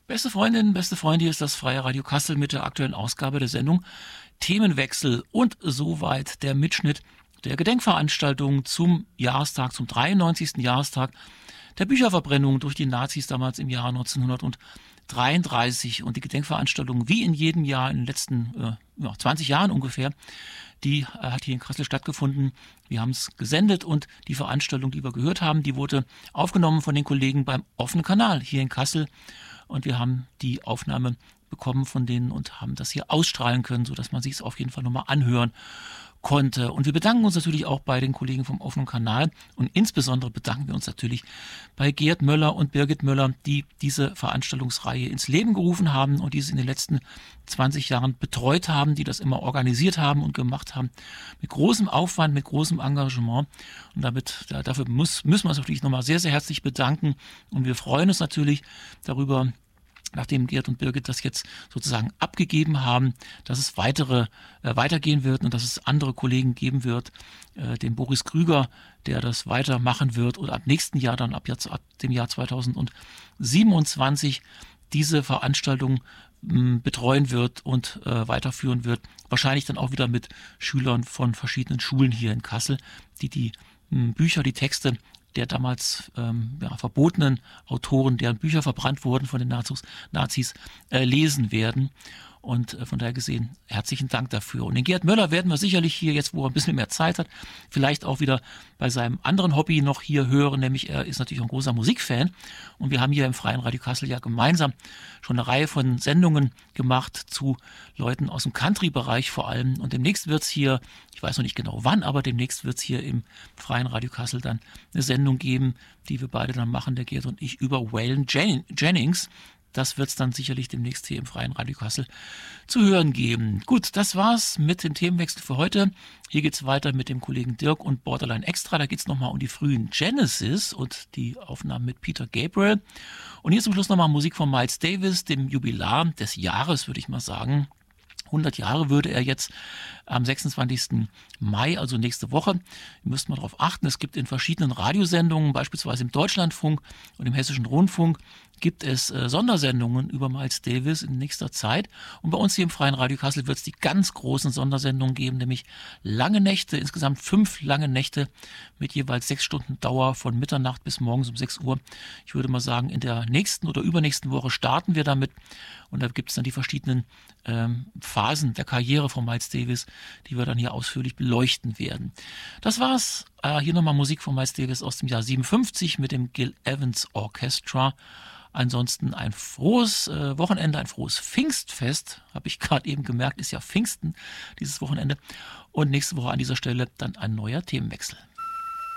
Beste Freundinnen, beste Freunde, hier ist das Freie Radio Kassel mit der aktuellen Ausgabe der Sendung Themenwechsel und soweit der Mitschnitt der Gedenkveranstaltung zum Jahrestag, zum 93. Jahrestag der Bücherverbrennung durch die Nazis damals im Jahr 1933 und die Gedenkveranstaltung wie in jedem Jahr in den letzten 20 Jahren ungefähr, die hat hier in Kassel stattgefunden. Wir haben es gesendet und die Veranstaltung, die wir gehört haben, die wurde aufgenommen von den Kollegen beim offenen Kanal hier in Kassel. Und wir haben die Aufnahme bekommen von denen und haben das hier ausstrahlen können, sodass man sich es auf jeden Fall nochmal anhören konnte. Und wir bedanken uns natürlich auch bei den Kollegen vom offenen Kanal und insbesondere bedanken wir uns natürlich bei Gerd Möller und Birgit Möller, die diese Veranstaltungsreihe ins Leben gerufen haben und diese in den letzten 20 Jahren betreut haben, die das immer organisiert haben und gemacht haben, mit großem Aufwand, mit großem Engagement. Und dafür müssen wir uns natürlich nochmal sehr, sehr herzlich bedanken. Und wir freuen uns natürlich darüber, nachdem Gerd und Birgit das jetzt sozusagen abgegeben haben, dass es weitergehen wird und dass es andere Kollegen geben wird, den Boris Krüger, der das weitermachen wird oder ab nächsten Jahr dann ab dem Jahr 2027 diese Veranstaltung betreuen wird und weiterführen wird. Wahrscheinlich dann auch wieder mit Schülern von verschiedenen Schulen hier in Kassel, die Bücher, die Texte der damals verbotenen Autoren, deren Bücher verbrannt wurden von den Nazis, lesen werden. Und von daher gesehen, herzlichen Dank dafür. Und den Gerd Möller werden wir sicherlich hier jetzt, wo er ein bisschen mehr Zeit hat, vielleicht auch wieder bei seinem anderen Hobby noch hier hören, nämlich er ist natürlich ein großer Musikfan. Und wir haben hier im Freien Radio Kassel ja gemeinsam schon eine Reihe von Sendungen gemacht zu Leuten aus dem Country-Bereich vor allem. Und demnächst wird es hier, ich weiß noch nicht genau wann, aber demnächst wird es hier im Freien Radio Kassel dann eine Sendung geben, die wir beide dann machen, der Gerd und ich, über Waylon Jennings. Das wird es dann sicherlich demnächst hier im Freien Radio Kassel zu hören geben. Gut, das war's mit dem Themenwechsel für heute. Hier geht's weiter mit dem Kollegen Dirk und Borderline Extra. Da geht's nochmal um die frühen Genesis und die Aufnahmen mit Peter Gabriel. Und hier zum Schluss nochmal Musik von Miles Davis, dem Jubilar des Jahres, würde ich mal sagen. 100 Jahre würde er jetzt am 26. Mai, also nächste Woche. Ihr müsst mal darauf achten, es gibt in verschiedenen Radiosendungen, beispielsweise im Deutschlandfunk und im Hessischen Rundfunk, gibt es Sondersendungen über Miles Davis in nächster Zeit. Und bei uns hier im Freien Radio Kassel wird es die ganz großen Sondersendungen geben, nämlich lange Nächte, insgesamt 5 lange Nächte mit jeweils 6 Stunden Dauer von Mitternacht bis morgens um 6 Uhr. Ich würde mal sagen, in der nächsten oder übernächsten Woche starten wir damit. Und da gibt es dann die verschiedenen Phasen der Karriere von Miles Davis, die wir dann hier ausführlich beleuchten werden. Das war's. Hier nochmal Musik von Miles Davis aus dem Jahr 57 mit dem Gil Evans Orchestra. Ansonsten ein frohes Wochenende, ein frohes Pfingstfest, habe ich gerade eben gemerkt, ist ja Pfingsten dieses Wochenende. Und nächste Woche an dieser Stelle dann ein neuer Themenwechsel.